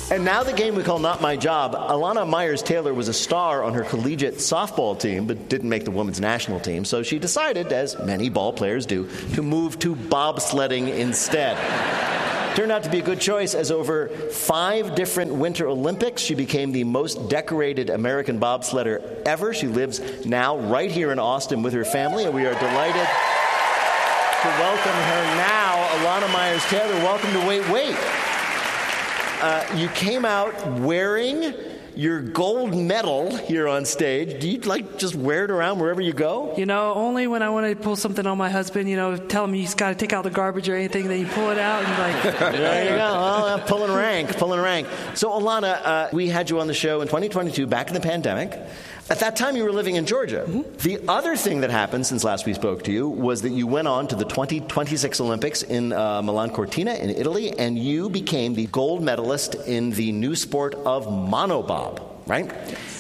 And now the game we call Not My Job. Alana Myers-Taylor was a star on her collegiate softball team, but didn't make the women's national team. So she decided, as many ball players do, to move to bobsledding instead. Turned out to be a good choice, as over 5 different Winter Olympics, she became the most decorated American bobsledder ever. She lives now right here in Austin with her family, and we are delighted to welcome her now. Alana Myers-Taylor, welcome to Wait, Wait. You came out wearing your gold medal here on stage. Do you just wear it around wherever you go? Only when I want to pull something on my husband, tell him he's got to take out the garbage or anything, then you pull it out and there you go. Well, pulling rank. So Alana, we had you on the show in 2022, back in the pandemic. At that time, you were living in Georgia. Mm-hmm. The other thing that happened since last we spoke to you was that you went on to the 2026 Olympics in Milan Cortina in Italy, and you became the gold medalist in the new sport of monobob, right?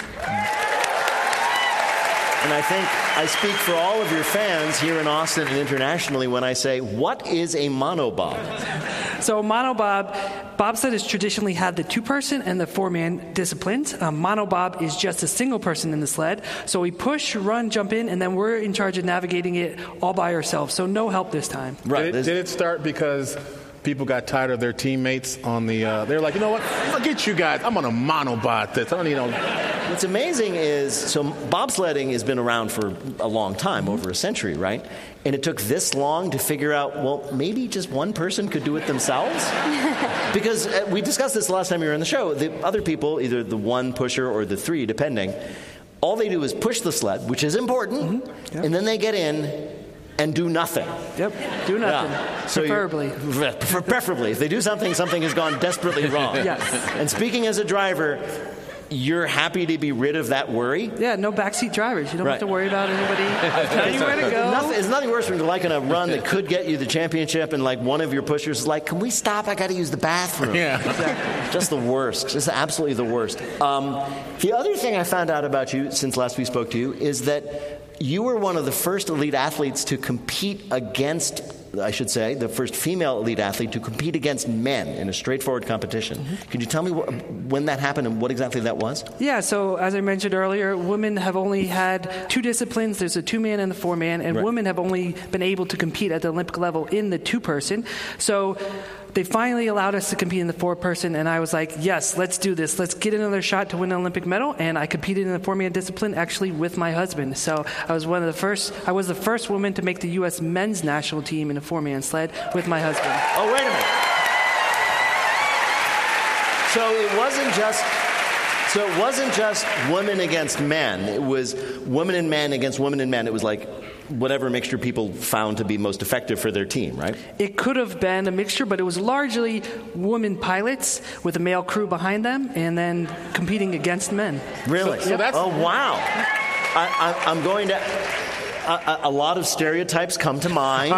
And I think I speak for all of your fans here in Austin and internationally when I say, what is a monobob? So bobsled has traditionally had the 2-person and the 4-man disciplines. Monobob is just a single person in the sled. So we push, run, jump in, and then we're in charge of navigating it all by ourselves. So no help this time. Right. Did it start because people got tired of their teammates on the, they're like, you know what, forget you guys, I'm on a monobob this. I don't need no... What's amazing is, so bobsledding has been around for a long time, over a century, right? And it took this long to figure out, well, maybe just one person could do it themselves? Because we discussed this the last time you were on the show. The other people, either the 1 pusher or the 3, depending, all they do is push the sled, which is important, and then they get in and do nothing. Yep, do nothing. Yeah. So preferably. Preferably. If they do something has gone desperately wrong. Yes. And speaking as a driver, you're happy to be rid of that worry? Yeah, no backseat drivers. You don't have to worry about anybody telling you where to go. It's nothing worse when you're in a run that could get you the championship and one of your pushers is like, can we stop? I got to use the bathroom. Yeah. Exactly. Just the worst. Just absolutely the worst. The other thing I found out about you since last we spoke to you is that you were one of the first elite athletes to compete against, I should say, the first female elite athlete to compete against men in a straightforward competition. Mm-hmm. Could you tell me when that happened and what exactly that was? Yeah, so as I mentioned earlier, women have only had 2 disciplines. There's a 2-man and the 4-man, and women have only been able to compete at the Olympic level in the 2-person. So they finally allowed us to compete in the 4-person, and I was like, yes, let's do this. Let's get another shot to win an Olympic medal, and I competed in the 4-man discipline actually with my husband. So I was the first woman to make the U.S. men's national team in a 4-man sled with my husband. Oh, wait a minute. So it wasn't just women against men. It was women and men against women and men. It was like whatever mixture people found to be most effective for their team, right? It could have been a mixture, but it was largely women pilots with a male crew behind them and then competing against men. Really? So that's... Oh, wow. I'm going to... A lot of stereotypes come to mind.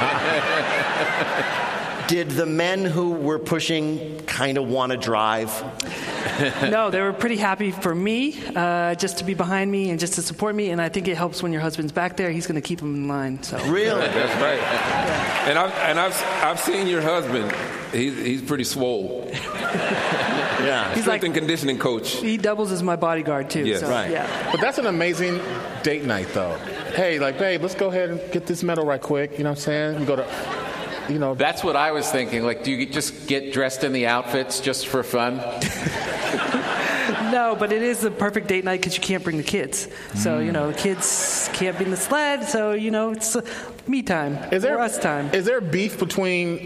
Did the men who were pushing kind of want to drive? No, they were pretty happy for me, just to be behind me and just to support me. And I think it helps when your husband's back there. He's going to keep them in line. So really, that's right. Yeah. And I've seen your husband. He's pretty swole. Yeah, he's strength and conditioning coach. He doubles as my bodyguard too. Yes. So, right. Yeah. But that's an amazing date night, though. Hey, babe, let's go ahead and get this medal right quick. You know what I'm saying? We go to. That's what I was thinking. Do you just get dressed in the outfits just for fun? No, but it is the perfect date night because you can't bring the kids. So, the kids can't be in the sled. So, it's me time. Or us time. Is there beef between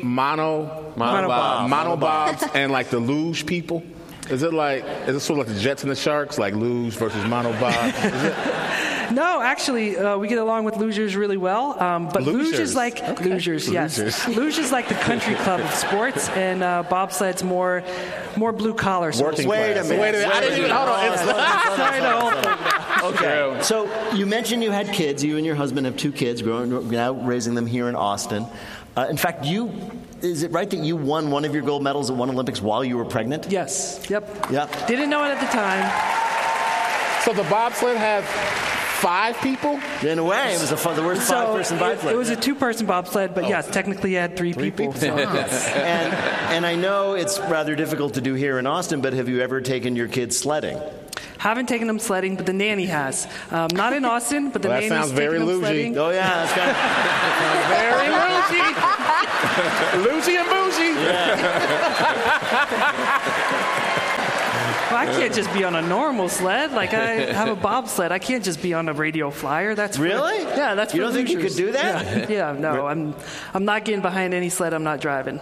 monobobs and the luge people? Is it sort of like the Jets and the Sharks, like luge versus monobobs? Is it? No, actually, we get along with losers really well. But luge is like losers, yes. Luge is like the country club of sports, and bobsled's more blue collar. Wait a minute. I didn't even hold on. Sorry to hold on. Okay. So you mentioned you had kids. You and your husband have 2 kids, now raising them here in Austin. In fact, is it right that you won one of your gold medals at one Olympics while you were pregnant? Yes. Yep. Yep. Didn't know it at the time. So the bobsled has 5 people? In a way, it was the worst five-person bobsled. It was a 2-person bobsled, but yes, technically it had 3 people. So. And I know it's rather difficult to do here in Austin, but have you ever taken your kids sledding? Haven't taken them sledding, but the nanny has. Not in Austin, but the nanny's taken them sledding. Oh, yeah, that's kind of very Lucy and bougie. Well, I can't just be on a normal sled. Like, I have a bobsled. I can't just be on a radio flyer. That's really? Yeah, that's. You don't think you could do that? Yeah, no. I'm not getting behind any sled I'm not driving.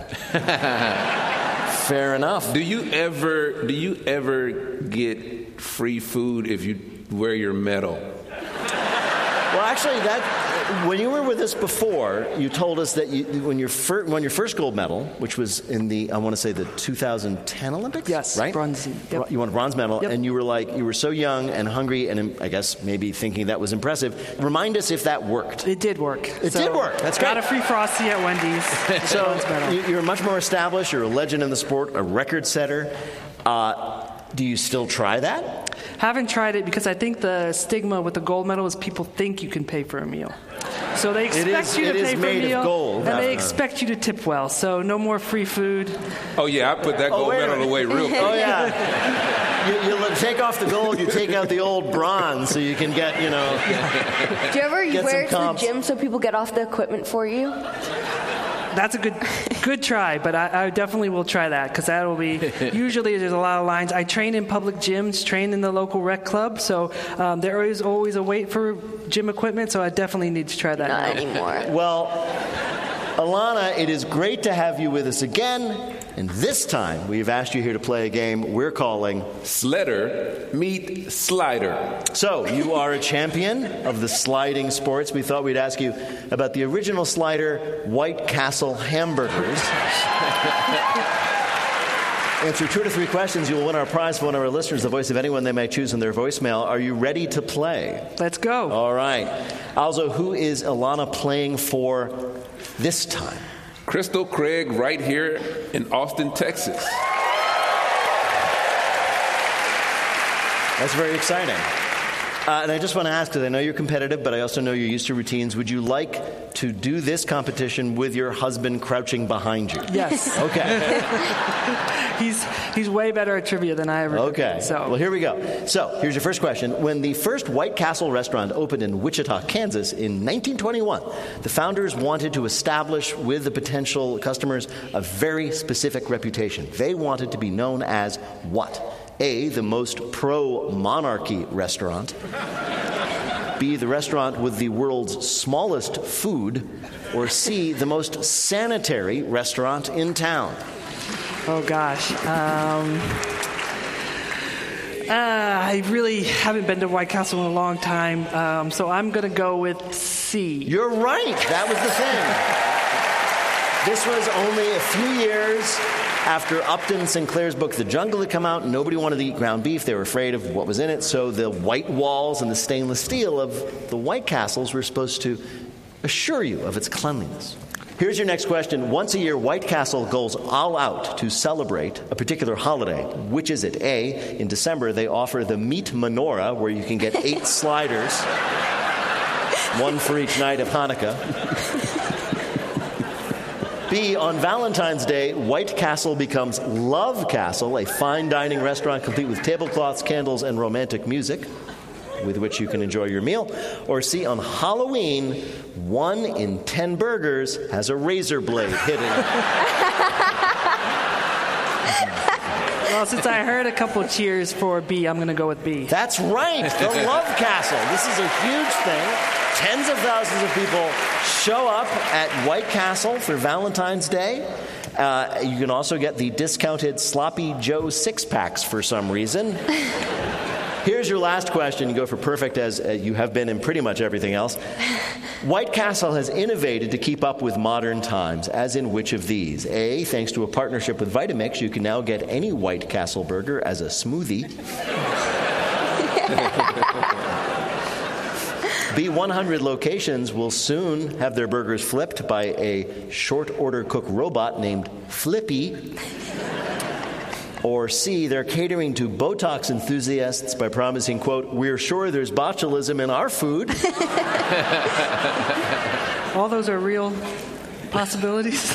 Fair enough. Do you ever get free food if you wear your medal? Well, actually, when you were with us before, you told us that you won your first gold medal, which was in the 2010 Olympics. Yes, right? Bronze. Yep. You won a bronze medal, Yep. and you were so young and hungry, and I guess maybe thinking that was impressive. Remind us if that worked. It did work. It did work. That's great. Got a free Frosty at Wendy's. So you're much more established. You're a legend in the sport, a record setter. Do you still try that? Haven't tried it because I think the stigma with the gold medal is people think you can pay for a meal. So they expect you to pay for a meal, gold, and they expect you to tip well. So no more free food. Oh, yeah, I put that gold medal away real quick. Oh, yeah. You take off the gold, you take out the old bronze so you can get, Do you ever wear it to the gym so people get off the equipment for you? That's a good try, but I definitely will try that because that will be. Usually, there's a lot of lines. I train in public gyms, train in the local rec club, so there is always a wait for gym equipment. So I definitely need to try that. Not anymore. Well, Alana, it is great to have you with us again. And this time, we've asked you here to play a game we're calling Sledder Meet Slider. So, you are a champion of the sliding sports. We thought we'd ask you about the original slider, White Castle hamburgers. Answer 2 to 3 questions. You will win our prize for one of our listeners, the voice of anyone they might choose in their voicemail. Are you ready to play? Let's go. All right. Also, who is Alana playing for this time? Crystal Craig right here in Austin, Texas. That's very exciting. And I just want to ask, because I know you're competitive, but I also know you're used to routines. Would you like to do this competition with your husband crouching behind you? Yes. Okay. He's way better at trivia than I ever could be, Okay. so. Well, here we go. So, here's your first question. When the first White Castle restaurant opened in Wichita, Kansas in 1921, the founders wanted to establish with the potential customers a very specific reputation. They wanted to be known as what? A, the most pro-monarchy restaurant. B, the restaurant with the world's smallest food. Or C, the most sanitary restaurant in town. Oh, gosh. I really haven't been to White Castle in a long time, so I'm going to go with C. You're right. That was the thing. This was only a few years after Upton Sinclair's book, The Jungle, had come out. Nobody wanted to eat ground beef. They were afraid of what was in it. So the white walls and the stainless steel of the White Castles were supposed to assure you of its cleanliness. Here's your next question. Once a year, White Castle goes all out to celebrate a particular holiday. Which is it? A, in December, they offer the Meat Menorah, where you can get 8 sliders, one for each night of Hanukkah. B, on Valentine's Day, White Castle becomes Love Castle, a fine dining restaurant complete with tablecloths, candles, and romantic music, with which you can enjoy your meal. Or C, on Halloween, 1 in 10 burgers has a razor blade hidden. Well, since I heard a couple cheers for B, I'm going to go with B. That's right, the Love Castle. This is a huge thing. Tens of thousands of people show up at White Castle for Valentine's Day. You can also get the discounted Sloppy Joe 6-packs for some reason. Here's your last question. You go for perfect, as you have been in pretty much everything else. White Castle has innovated to keep up with modern times, as in which of these? A, thanks to a partnership with Vitamix, you can now get any White Castle burger as a smoothie. B, 100 locations will soon have their burgers flipped by a short-order cook robot named Flippy. Or C, they're catering to Botox enthusiasts by promising, quote, "We're sure there's botulism in our food." All those are real possibilities?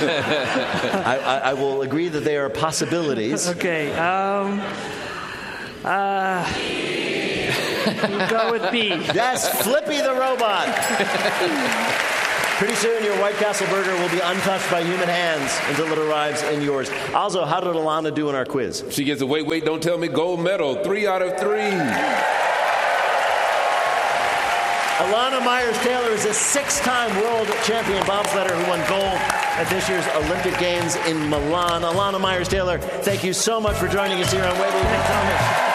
I will agree that they are possibilities. Okay. We'll go with B. Yes, Flippy the robot. Pretty soon, your White Castle burger will be untouched by human hands until it arrives in yours. Also, how did Alana do in our quiz? She gets a wait, don't tell me gold medal. 3 out of 3. Alana Myers-Taylor is a 6-time world champion bobsledder who won gold at this year's Olympic Games in Milan. Alana Myers-Taylor, thank you so much for joining us here on Wait, Tell Me.